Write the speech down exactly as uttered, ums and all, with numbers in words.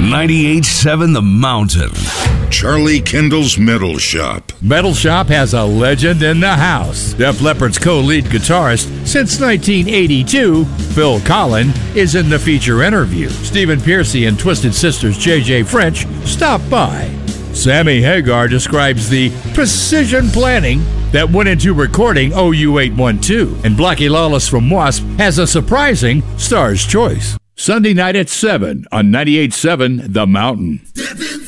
ninety-eight point seven The Mountain. Charlie Kendall's Metal Shop. Metal Shop has a legend in the house. Def Leppard's co-lead guitarist since nineteen eighty-two, Phil Collen, is in the feature interview. Stephen Pearcy and Twisted Sister's J J French stop by. Sammy Hagar describes the precision planning that went into recording O U eight one two. And Blackie Lawless from Wasp has a surprising Star's Choice. Sunday night at seven on ninety-eight point seven The Mountain.